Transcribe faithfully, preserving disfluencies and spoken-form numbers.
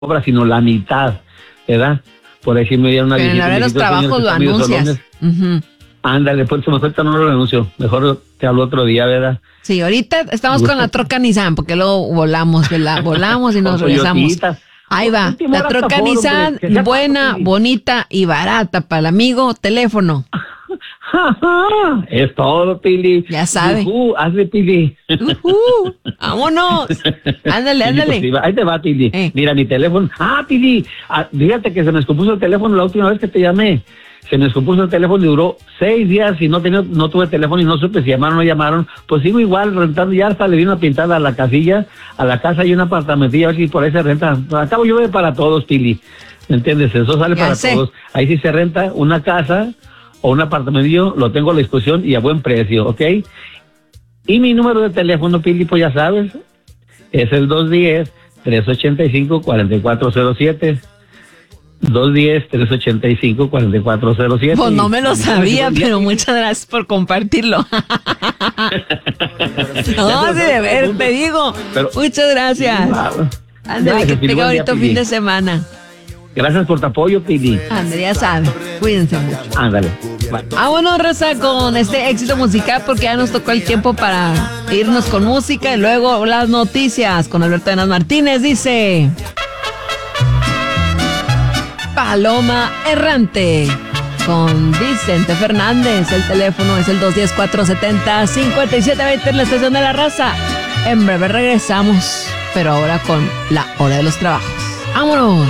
obra, sino la mitad, ¿verdad? Por ahí sí me dieron una Pero en la hora de los trabajos lo anuncias. Uh-huh. Ándale, pues se me cuesta, no lo anuncio. Mejor te hablo otro día, ¿verdad? Sí, ahorita estamos con la troca Nissan, porque luego volamos, ¿verdad? Volamos y nos regresamos. Ahí va, la troca Nissan, buena, bonita y barata para el amigo, teléfono. Es todo, Pili. Ya sabe. Uh, hazle, Pili. Uh-huh. Vámonos. Ándale, ándale. Pues, ahí te va, Pili. Eh. Mira, mi teléfono. Ah, Pili, ah, fíjate que se me descompuso el teléfono la última vez que te llamé. Se me descompuso el teléfono y duró seis días y no tenía, no tuve teléfono y no supe si llamaron o no llamaron. Pues sigo igual rentando, ya hasta le di una pintada a la casilla, a la casa y un apartamentilla, a ver si por ahí se renta. Acabo yo de para todos, Pili. ¿Me entiendes? Eso sale ya para sé. Todos. Ahí sí se renta una casa o un apartamento, lo tengo a la disposición y a buen precio, ¿ok? Y mi número de teléfono, Pili, pues ya sabes, es el dos uno cero, tres ocho cinco, cuatro cuatro cero siete. dos uno cero, tres ocho cinco, cuatro cuatro cero siete. Pues no me lo sabía, pero muchas gracias por compartirlo. No, sí, de ver, te digo. Pero, muchas gracias. Ándale, que tenga bonito fin de semana. Gracias por tu apoyo, Pili. Ándale, ya sabes. Cuídense mucho. Ándale. Bye. Vámonos, Rosa, con este éxito musical porque ya nos tocó el tiempo para irnos con música y luego las noticias con Alberto Enas Martínez. Dice... Paloma Errante con Vicente Fernández. El teléfono es el dos uno cero, cuatro siete cero, cinco siete dos cero en la estación de La Raza. En breve regresamos, pero ahora con la hora de los trabajos. ¡Vámonos!